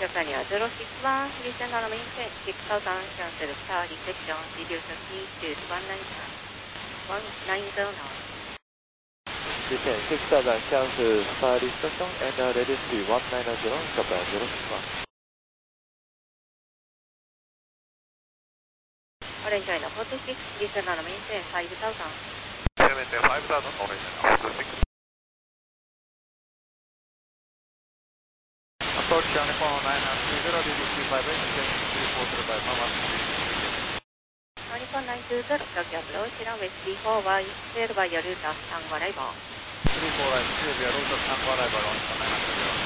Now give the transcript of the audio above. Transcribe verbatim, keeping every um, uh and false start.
Japan zero six one, listen on maintain six thousand, cancel star reception, video key to one nine one nine zero now. Listen six thousand, cancel star reception and uh, ready speed one nine zero, Japan zero six one. Orange China forty-six, listen on maintain five thousand. Maintain five thousand, orange China forty-six. Approach Nippon nine two zero, D D two five eight, three four zero by Mama. Nippon nine two zero, Tokyo approach, runway three four Y, cleared by your route of Tango arrival. three four Y, cleared by your route of Tango arrival on Nippon nine two zero.